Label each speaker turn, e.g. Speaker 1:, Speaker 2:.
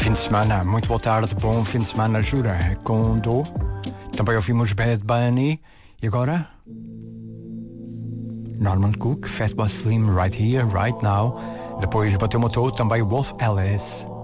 Speaker 1: fim de semana, muito boa tarde, bom fim de semana, jura, com Do. Também ouvimos Bad Bunny e agora Norman Cook, Fatboy Slim, Right Here, Right Now. Depois bateu o motor também Wolf Alice.